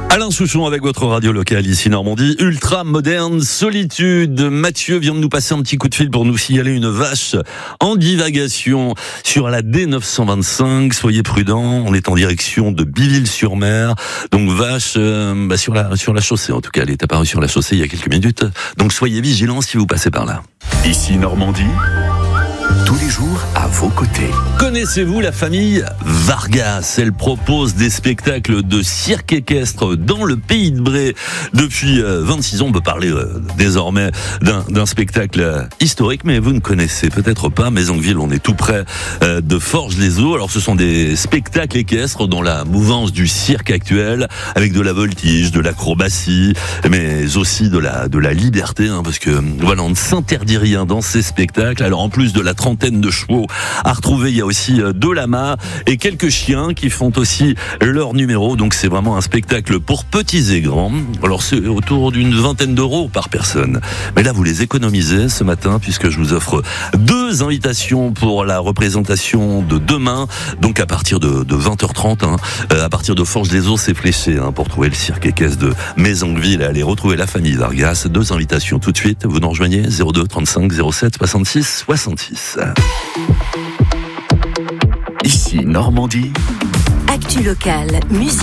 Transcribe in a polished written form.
Alain Souchon avec votre radio locale ici Normandie, ultra moderne solitude. Mathieu vient de nous passer un petit coup de fil pour nous signaler une vache en divagation sur la D925. Soyez prudents, on est en direction de Biville-sur-Mer. Donc vache sur la chaussée, en tout cas elle est apparue sur la chaussée il y a quelques minutes. Donc soyez vigilants si vous passez par là. Ici Normandie, tous les jours à vos côtés. Connaissez-vous la famille Vargas? Elle propose des spectacles de cirque équestre dans le pays de Bray depuis 26 ans. On peut parler désormais d'un spectacle historique, mais vous ne connaissez peut-être pas Maisonville. On est tout près de Forges-les-Eaux. Alors ce sont des spectacles équestres dans la mouvance du cirque actuel, avec de la voltige, de l'acrobatie, mais aussi de la liberté, parce que voilà, on ne s'interdit rien dans ces spectacles. Alors en plus de la trentaine de chevaux à retrouver, il y a aussi de l'amas et quelques chiens qui font aussi leur numéro. Donc c'est vraiment un spectacle pour petits et grands. Alors c'est autour d'une vingtaine d'euros par personne. Mais là vous les économisez ce matin, puisque je vous offre 2 invitations pour la représentation de demain. Donc à partir de 20h30, à partir de Forges-les-Eaux, c'est fléché pour trouver le cirque équestre de Maisonville et aller retrouver la famille Vargas. 2 invitations tout de suite. Vous nous rejoignez 02 35 07 66 66. Ici Normandie. Actu locale, musique.